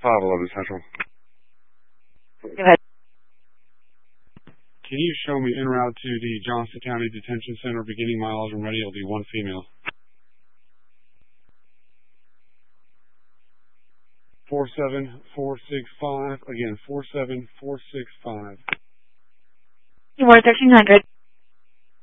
511 Central. Go ahead. Can you show me en route to the Johnston County Detention Center beginning miles and ready? It'll be one female. 47465. Again, 47465. You were 1300.